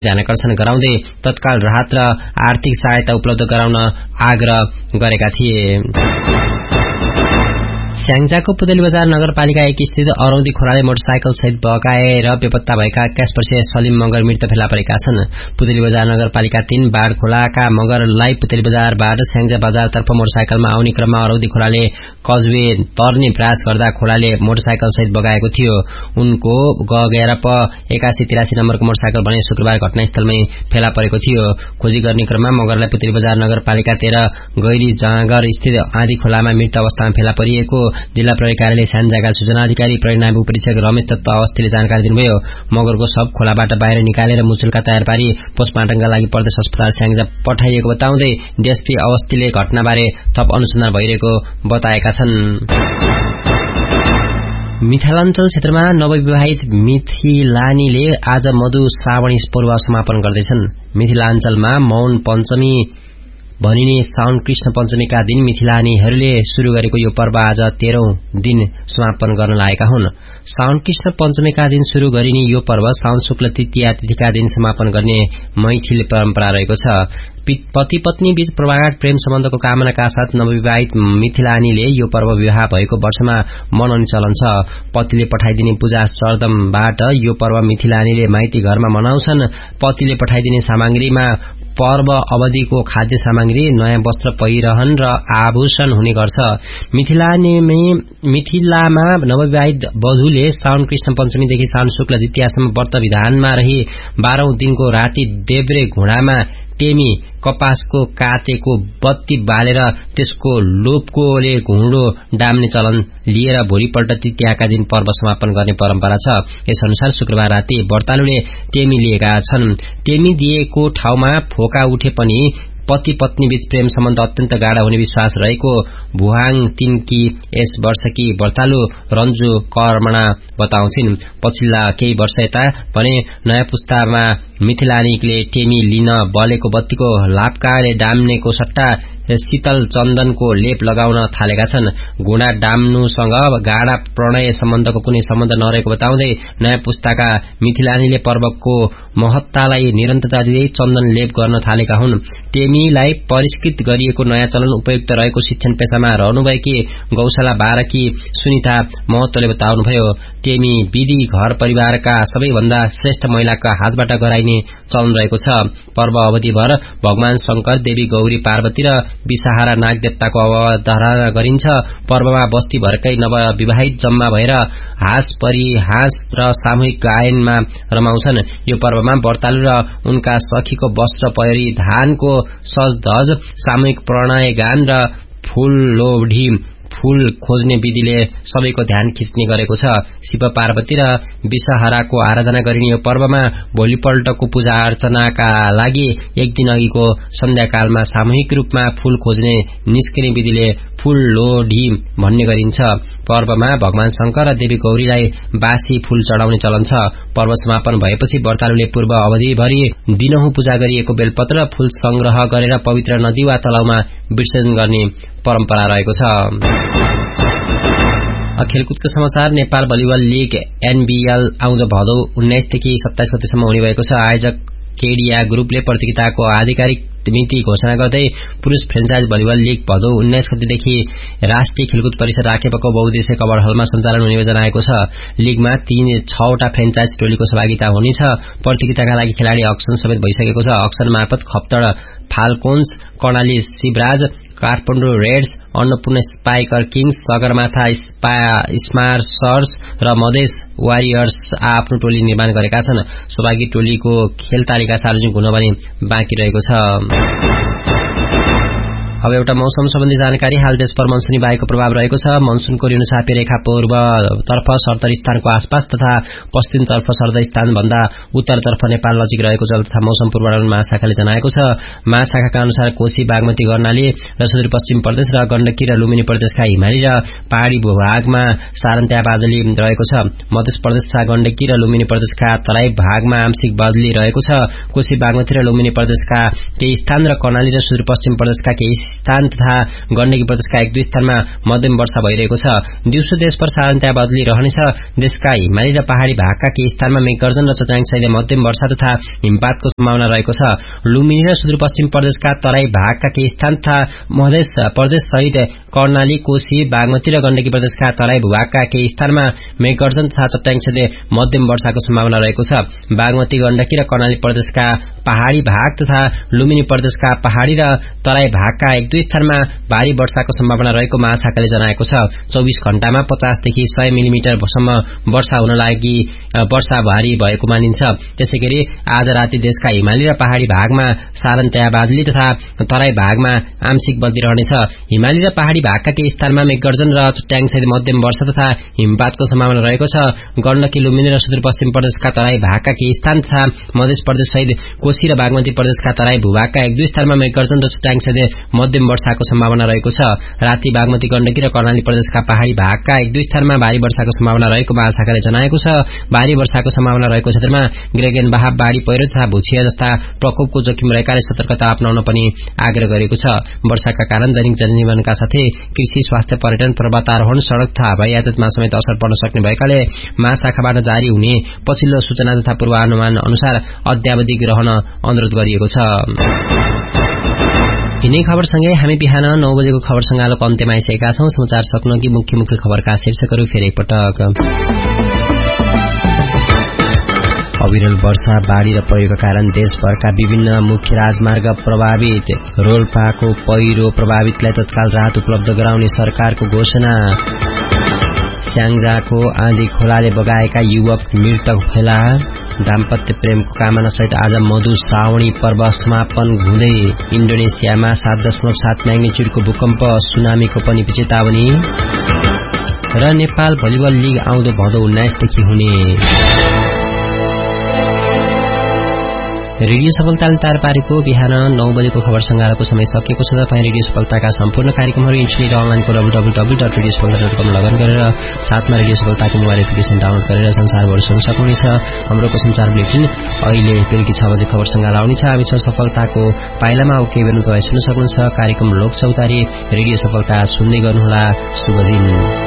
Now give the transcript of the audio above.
ध्यानकर्षण गराउँदै तत्काल राहत र आर्थिक सहायता उपलब्ध गराउन आग्रह गरेका थिए। स्याङ्जाको पुतली बजार नगरपालिका 1 स्थित अरौदी खोलाले मोटरसाइकल सहित बगाएर बेपत्ता भएका 21 वर्षीय सलिम मगर मृत फेला परेका छन्। पुतली बजार नगरपालिका 3 बाढ खोलाका मगरलाई पुतली बजारबाट स्याङ्जा बजारतर्फ मोटरसाइकलमा आउने क्रममा अरौदी खोलाले कजवे तर्ने प्रयास गर्दा खोलाले मोटरसाइकल सहित बगाएको थियो। उनको गएर 8183 नम्बरको मोटरसाइकल भने शुक्रबार घटनास्थलमै फेला परेको थियो। खोजी गर्ने क्रममा मगरलाई पुतली बजार नगरपालिका 13 गैरी जाँगर स्थित आँधी खोलामा मृत अवस्थामा फेला परिएको जिल्ला प्रहरी कार्यालय स्याङ्जाका सूचना अधिकारी परिणामी उपरीक्षक रमेश दत्त अवस्थीले जानकारी दिनुभयो। मगरको शव खोलाबाट बाहिर निकालेर मुचुल्का तयार पारी पोस्टमार्टमका लागि प्रदेश अस्पताल स्याङ्जा पठाइएको बताउँदै डीएसपी अवस्थीले घटनाबारे थप अनुसन्धान भइरहेको बताएका छन्। मिथिलाञ्चल क्षेत्रमा नवविवाहित मिथिलानीले आज मधु श्रावणी पर्व समापन गर्दैछन्। मिथिलाञ्चलमा मौन पञ्चमी भनिने साउन कृष्ण पञ्चमीका दिन मिथिलानीहरूले शुरू गरेको यो पर्व आज 13औं दिन समापन गर्न लागेका हुन्। साउन कृष्ण पञ्चमीका दिन शुरू गरिने यो पर्व साउन शुक्ल तृतीया तिथिका दिन समापन गर्ने मैथिल परम्परा रहेको छ। पति पत्नी बीच प्रगाढ प्रेम सम्बन्धको कामनाका साथ नवविवाहित मिथिलानीले यो पर्व विवाह भएको वर्षमा मनाउने चलन छ। पतिले पठाइदिने पूजा चर्दमबाट यो पर्व मिथिलानीले माइती घरमा मनाउँछन्। पतिले पठाइदिने सामग्रीमा पर्व अवधिको खाद्य सामग्री, नयाँ वस्त्र परिरहन र आभूषण हुने गर्छ। मिथिलामा नवविवाहित वधुले साउन कृष्ण पञ्चमीदेखि साउन शुक्ल द्वितीयासम्म व्रत विधानमा रही 12औं दिनको राति देब्रे घुँडामा टेमी कपासको काटेको बत्ती बालेर त्यसको लोपकोले घुँडो डाम्ने चलन लिएर भोलिपल्ट तृतीयाका दिन पर्व समापन गर्ने परम्परा छ। यस अनुसार शुक्रबार राति व्रतालुले टेमी लिएका छन्। टेमी दिएको ठाउँमा फोका उठे पनि पति पत्नी बीच प्रेम सम्बन्ध अत्यन्त गाढा हुने विश्वास रहेको भुहाङ 3 की यस वर्षकी व्रतालु रञ्जु कर्मणा बताउँछिन्। पछिल्ला केही वर्ष यता भने नयाँ पुस्तामा मिथिलानीले टेमी लिन बलेको बत्तीको लापकाले डाम्नेको सट्टा शीतल चन्दनको लेप लगाउन थालेका छन्। घुँडा डाम्नुसँग गाढा प्रणय सम्बन्धको कुनै सम्बन्ध नरहेको बताउँदै नयाँ पुस्ताका मिथिलानीले पर्वको महत्तालाई निरन्तरता दिँदै चन्दन लेप गर्न थालेका हुन्। टेमीलाई परिष्कृत गरिएको नयाँ चलन उपयुक्त रहेको शिक्षण पेशामा रहनुभएकी गौशाला 12 की सुनिता महतोले बताउनुभयो। टेमी विधि घर परिवारका सबैभन्दा श्रेष्ठ महिलाका हातबाट गराइने चलन रहेको छ। पर्व अवधिभर भगवान शंकर, देवी गौरी, पार्वती र विषहारा नागदेवताको अवधारणा गरिन्छ। पर्वमा बस्तीभरकै नवविवाहित जम्मा भएर हाँस परिहास र सामूहिक गायनमा रमाउँछन्। यो पर्वमा व्रतालु र उनका सखीको वस्त्र परिधानको सजधज, सामूहिक प्रणय गान र फूल खोज्ने विधिले सबैको ध्यान खिच्ने गरेको छ। शिव पार्वती र विषहाराको आराधना गरिने यो पर्वमा भोलिपल्टको पूजा अर्चनाका लागि एक दिन अघिको सन्ध्याकालमा सामूहिक रूपमा फूल खोज्ने निस्किने विधिले फूललोढी भन्ने गरिन्छ। पर्वमा भगवान शंकर र देवी गौरीलाई बासी फूल चढाउने चलन छ। पर्व समापन भएपछि व्रतालुले पूर्व अवधिभरि दिनहुँ पूजा गरिएको बेलपत्र र फूल संग्रह गरेर पवित्र नदी वा तलाउमा विसर्जन गर्ने परम्परा रहेको छ। खेलकुदको समाचार। नेपाल भलिबल लीग NBL आउँदो भदौ 19 देखि 27 गतेसम्म हुने भएको छ। आयोजक केडिया ग्रुपले प्रतियोगिताको आधिकारिक मिति घोषणा गर्दै पुरुष फ्रेन्चाइज भलिबल लीग भदौ 19 गतेदेखि राष्ट्रिय खेलकुद परिषद राखेपको बहुद्देश्य कवर हलमा सञ्चालन हुने योजना आएको छ। लीगमा 6वटा फ्रेन्चाइज टोलीको सहभागिता हुनेछ। प्रतियोगिताका लागि खेलाडी अक्सन समेत भइसकेको छ। अक्सन मार्फत Khaptad फाल्कोन्स, Karnali Shivraj, Kathmandu Reds, Annapurna spiker Kings, Sagarmatha स्मार्सर्स र मधेस वारियर्स आफ्नो टोली निर्माण गरेका छन्। सहभागी टोलीको खेल तालिका सार्वजनिक हुन पनि बाँकी रहेको छ। अब एउटा मौसम सम्बन्धी जानकारी। हाल देशभर मनसुनी वायुको प्रभाव रहेको छ। मनसुनको ऋणसापी रेखा पूर्वतर्फ सरदर स्थानको आसपास तथा पश्चिमतर्फ सरदर स्थान भन्दा उत्तरतर्फ नेपाल नजिक रहेको जल तथा मौसम पूर्वानुमान महाशाखाले जनाएको छ। महाशाखाका अनुसार कोशी, बागमती, कर्णाली र सुदूरपश्चिम प्रदेश र गण्डकी र लुम्बिनी प्रदेशका हिमाली र पहाड़ी भूभागमा सारन्त्या बादली रहेको छ। मध्य प्रदेश तथा गण्डकी र लुम्बिनी प्रदेशका तराई भागमा आंशिक बादली रहेको छ। कोशी, बागमती र लुम्बिनी प्रदेशका केही स्थान र कर्णाली र सुदूरपश्चिम प्रदेशका केही स्थान तथा गण्डकी प्रदेशका 1-2 स्थानमा मध्यम वर्षा भइरहेको छ। दिउँसो देशभर साधारणतया बदली रहनेछ। देशका हिमाली र पहाड़ी भागका केही स्थानमा मेघगर्जन र चट्याङसहित मध्यम वर्षा तथा हिमपातको सम्भावना रहेको छ। लुम्बिनी र सुदूरपश्चिम प्रदेशका तराई भागका केही स्थान तथा मध्य प्रदेश सहित कर्णाली, कोशी, बागमती र गण्डकी प्रदेशका तराई भूभागका केही स्थानमा मेघगर्जन तथा चट्याङसहित मध्यम वर्षाको सम्भावना रहेको छ। बागमती, गण्डकी र कर्णाली प्रदेशका पहाड़ी भाग तथा लुम्बिनी प्रदेशका पहाड़ी र तराई भागका 1-2 स्थानमा भारी वर्षाको सम्भावना रहेको महाशाखाले जनाएको छ। 24 घण्टामा 50 देखि 100 मिलिमिटर सम्म वर्षा हुन लागि वर्षा भारी भएको मानिन्छ। त्यसैगरी आज राति देशका हिमाली र पहाड़ी भागमा साधारणतया बादली तथा तराई भागमा आंशिक बदली रहनेछ। हिमाली र पहाड़ी भागका केही स्थानमा मेघगर्जन र चट्याङसहित मध्यम वर्षा तथा हिमपातको सम्भावना रहेको छ। गण्डकी, लुम्बिनी र सुदूरपश्चिम प्रदेशका तराई भागका केही स्थान तथा मध्य प्रदेश सहित कोशी र बागमती प्रदेशका तराई भूभागका 1-2 स्थानमा मेघगर्जन र चट्याङसहित मध्यम वर्षाको सम्भावना रहेको छ। राति बागमती, गण्डकी र कर्णाली प्रदेशका पहाड़ी भागका 1-2 स्थानमा भारी वर्षाको सम्भावना रहेको महाशाखाले जनाएको छ। भारी वर्षाको सम्भावना रहेको क्षेत्रमा गृहगेन बहाव, बाढ़ी पहिरो तथा भूछिया जस्ता प्रकोपको जोखिम रहेकाले सतर्कता अपनाउन पनि आग्रह गरेको छ। वर्षाका कारण दैनिक जनजीवनका साथै कृषि, स्वास्थ्य, पर्यटन, पर्वतारोहण, सड़क तथा हवाई यातायातमा समेत असर पर्न सक्ने भएकाले महाशाखाबाट जारी हुने पछिल्लो सूचना तथा पूर्वानुमान अनुसार अद्यावधि रहन अनुरोध गरिएको छ। यिनै खबरसँगै हामी बिहान 9 बजेको खबर संगालोको अन्त्यमा आइसकेका छौं। समाचार सक्नुअघि मुख्य खबरका शीर्षकहरू फेरि एकपटक। अविरल वर्षा, बाढ़ी र पहिरोका कारण देशभरका विभिन्न मुख्य राजमार्ग प्रभावित। रोल्पाको पहिरो प्रभावितलाई तत्काल राहत उपलब्ध गराउने सरकारको घोषणा। स्याङ्जाको आँधी खोलाले बगाएका युवक मृतक फेला। दाम्पत्य प्रेमको कामना सहित आज मधु श्रावणी पर्व समापन हुँदै। इन्डोनेसियामा 7.7 म्याग्निच्युडको भूकम्प, सुनामीको पनि चेतावनी। र नेपाल भलिबल लीग आउँदो भदौ 19 देखि हुने। रेडियो सफलताले तार पारेको बिहान 9 बजेको खबर संगालोको समय सकिएको छ। तपाईँ रेडियो सफलताका सम्पूर्ण कार्यक्रमहरू इन्टरनेट र अनलाइनको www.radiosafalta.com लगइन गरेर साथमा रेडियो सफलताको मोबाइल एप्लिकेशन डाउनलोड गरेर संसारभर सुन्न सक्नुहुनेछ। हाम्रो संचार बुलेटिन अहिले बेलुकी 6 बजे खबर संगाल आउनेछ। हामी सफलताको पाइलामा केही बेला तपाईँ सुन्न सक्नुहुन्छ। कार्यक्रम लोक चौतारी रेडियो सफलता सुन्दै गर्नुहोला। शुभ दिन।